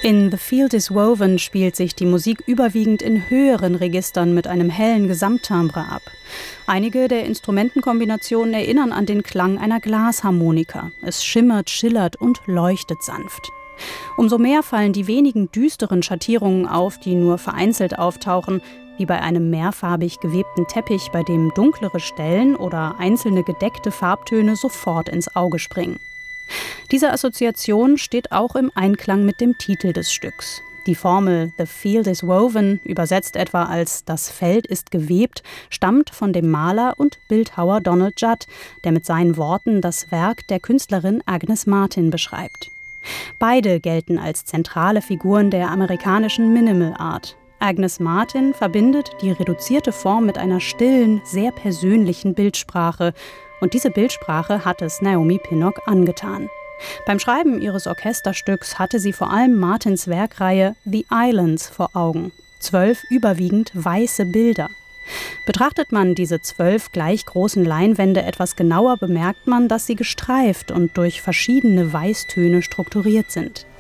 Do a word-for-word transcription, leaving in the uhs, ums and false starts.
In The Field is Woven spielt sich die Musik überwiegend in höheren Registern mit einem hellen Gesamttimbre ab. Einige der Instrumentenkombinationen erinnern an den Klang einer Glasharmonika. Es schimmert, schillert und leuchtet sanft. Umso mehr fallen die wenigen düsteren Schattierungen auf, die nur vereinzelt auftauchen, wie bei einem mehrfarbig gewebten Teppich, bei dem dunklere Stellen oder einzelne gedeckte Farbtöne sofort ins Auge springen. Diese Assoziation steht auch im Einklang mit dem Titel des Stücks. Die Formel "The field is woven", übersetzt etwa als "das Feld ist gewebt", stammt von dem Maler und Bildhauer Donald Judd, der mit seinen Worten das Werk der Künstlerin Agnes Martin beschreibt. Beide gelten als zentrale Figuren der amerikanischen Minimal Art. Agnes Martin verbindet die reduzierte Form mit einer stillen, sehr persönlichen Bildsprache. Und diese Bildsprache hat es Naomi Pinnock angetan. Beim Schreiben ihres Orchesterstücks hatte sie vor allem Martins Werkreihe The Islands vor Augen. Zwölf überwiegend weiße Bilder. Betrachtet man diese zwölf gleich großen Leinwände etwas genauer, bemerkt man, dass sie gestreift und durch verschiedene Weißtöne strukturiert sind.